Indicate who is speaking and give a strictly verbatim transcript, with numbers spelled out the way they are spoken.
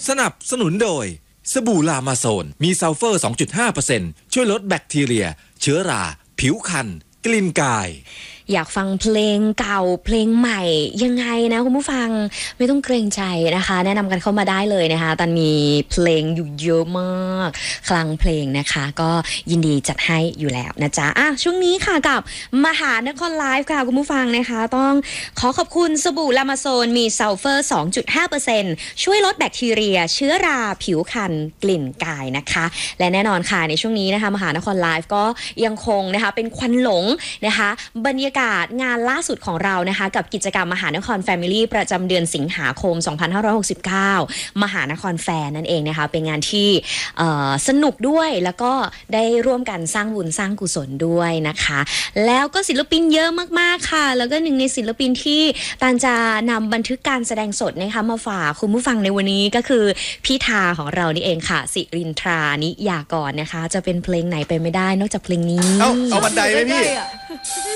Speaker 1: สนับสนุนโดยสบู่ลามาโซนมีซัลเฟอร์ สองจุดห้าเปอร์เซ็นต์ ช่วยลดแบคทีเรียเชื้อราผิวคันกลิ่นกาย
Speaker 2: อยากฟังเพลงเก่าเพลงใหม่ยังไงนะคุณผู้ฟังไม่ต้องเกรงใจนะคะแนะนำกันเข้ามาได้เลยนะคะตอนนี้เพลงอยู่เยอะมากคลังเพลงนะคะก็ยินดีจัดให้อยู่แล้วนะจ๊ะอ่ะช่วงนี้ค่ะกับมหานครไลฟ์ค่ะคุณผู้ฟังนะคะต้องขอขอบคุณสบู่ลามาโซนมีซัลเฟอร์ สองจุดห้าเปอร์เซ็นต์ ช่วยลดแบคทีเรียเชื้อราผิวคันกลิ่นกายนะคะและแน่นอนค่ะในช่วงนี้นะคะมหานครไลฟ์ก็ยังคงนะคะเป็นควันหลงนะคะบรรยากาศงานล่าสุดของเรานะคะกับกิจกรรมมหานครแฟมิลี่ประจำเดือนสิงหาคมสองพันห้าร้อยหกสิบเก้ามหานครแฟร์นั่นเองนะคะเป็นงานที่สนุกด้วยแล้วก็ได้ร่วมกันสร้างบุญสร้างกุศลด้วยนะคะแล้วก็ศิลปินเยอะมากๆค่ะแล้วก็หนึ่งในศิลปินที่ตานจะนำบันทึกการแสดงสดนะคะมาฝากคุณผู้ฟังในวันนี้ก็คือพี่ทาของเรานี่เองค่ะสิรินทรานิยากรนะคะจะเป็นเพลงไหนไปไม่ได้นอกจากเพลงนี้
Speaker 3: เอาเอาบันไดไหมพี่